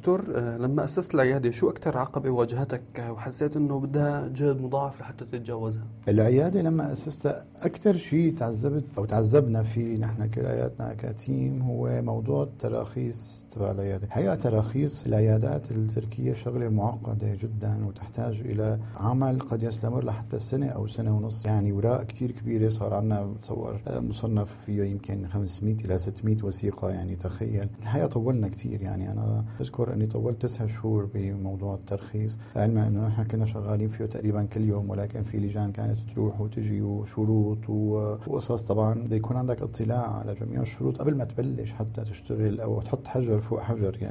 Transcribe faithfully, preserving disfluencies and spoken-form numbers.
دكتور، لما أسست العيادة شو أكتر عقبة واجهتك وحسيت إنه بدها جهد مضاعف لحتى تتجاوزها؟ العيادة لما أسستها أكتر شيء تعذبت أو تعذبنا فيه نحن كلياتنا كتيم هو موضوع التراخيص تبع العيادة. حقيقة تراخيص العيادات التركية شغلة معقدة جدا وتحتاج إلى عمل قد يستمر لحتى سنة أو سنة ونص، يعني وراء كتير كبيرة. صار عنا تصور مصنف فيه يمكن خمسمائة إلى ستمائة وثيقة، يعني تخيل. الحقيقة طولنا كتير، يعني أنا أذكر أني طولت تسع شهور بموضوع الترخيص، علما أنه نحن كنا شغالين فيه تقريبا كل يوم، ولكن في لجان كانت تروح وتجي وشروط وقصص. طبعا بده يكون عندك اطلاع على جميع الشروط قبل ما تبلش حتى تشتغل أو تحط حجر فوق حجر يعني.